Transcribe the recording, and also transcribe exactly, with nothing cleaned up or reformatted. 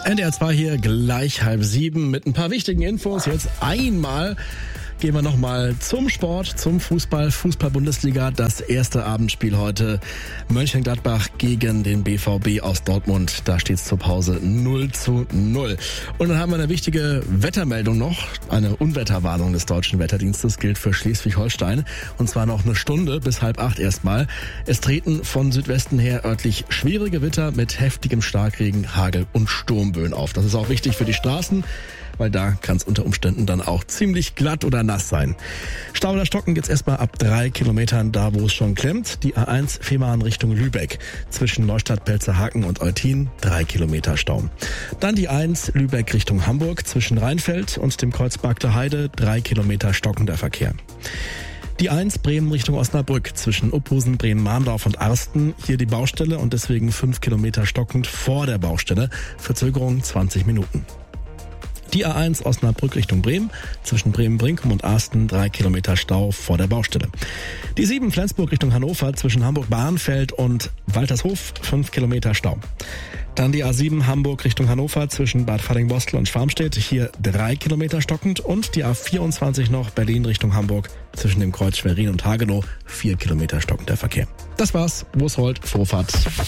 N D R zwei hier, gleich halb sieben mit ein paar wichtigen Infos. Jetzt einmal gehen wir nochmal zum Sport, zum Fußball, Fußball-Bundesliga. Das erste Abendspiel heute, Mönchengladbach gegen den B V B aus Dortmund. Da steht es zur Pause null zu null. Und dann haben wir eine wichtige Wettermeldung noch. Eine Unwetterwarnung des Deutschen Wetterdienstes gilt für Schleswig-Holstein. Und zwar noch eine Stunde bis halb acht erstmal. Es treten von Südwesten her örtlich schwere Gewitter mit heftigem Starkregen, Hagel und Sturmböen auf. Das ist auch wichtig für die Straßen, weil da kann es unter Umständen dann auch ziemlich glatt oder nass sein. Stau oder Stocken geht's erstmal ab drei Kilometern, da wo es schon klemmt. Die A eins Fehmarn Richtung Lübeck. Zwischen Neustadt-Pelzerhaken und Eutin drei Kilometer Stau. Dann die eins Lübeck Richtung Hamburg. Zwischen Rheinfeld und dem Kreuz Bagter Heide drei Kilometer stockender Verkehr. Die eins Bremen Richtung Osnabrück zwischen Uphusen, Bremen-Mahndorf und Arsten. Hier die Baustelle und deswegen fünf Kilometer stockend vor der Baustelle. Verzögerung zwanzig Minuten. Die A eins Osnabrück Richtung Bremen, zwischen Bremen-Brinkum und Arsten drei Kilometer Stau vor der Baustelle. Die sieben Flensburg Richtung Hannover, zwischen Hamburg-Bahnfeld und Waltershof fünf Kilometer Stau. Dann die A sieben Hamburg Richtung Hannover, zwischen Bad Falling-Bostel und Schwarmstedt, hier drei Kilometer stockend. Und die A vierundzwanzig noch Berlin Richtung Hamburg, zwischen dem Kreuz Schwerin und Hagenow vier Kilometer stockender Verkehr. Das war's, wo es rollt, Vorfahrt.